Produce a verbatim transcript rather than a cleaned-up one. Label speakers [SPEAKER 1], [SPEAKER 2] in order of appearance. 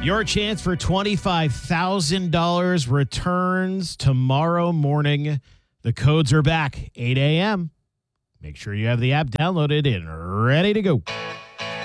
[SPEAKER 1] Your chance for twenty-five thousand dollars returns tomorrow morning. The codes are back, eight a.m. Make sure you have the app downloaded and ready to go.